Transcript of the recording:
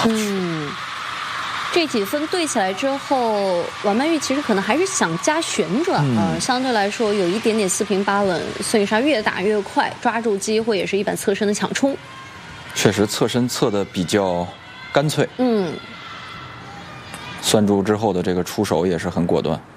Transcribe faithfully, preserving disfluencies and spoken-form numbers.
嗯，这几分对起来之后，王曼玉其实可能还是想加旋转啊、嗯呃，相对来说有一点点四平八稳。孙颖莎越打越快，抓住机会也是一板侧身的抢冲。 确实侧身侧的比较干脆。 嗯， 拴住之后的这个出手也是很果断。